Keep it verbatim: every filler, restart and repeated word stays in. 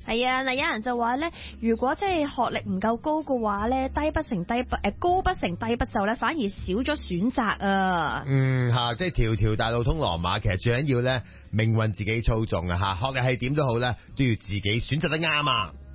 係啊，嗱，有人就話咧，如果即係學歷唔夠高嘅話咧，低不成低不誒高不成低不就咧，反而少咗選擇啊。 嗯吓，即係條條大路通羅馬，其實最緊要咧命運自己操縱啊吓，學歷係點都好咧，都要自己選擇得啱啊。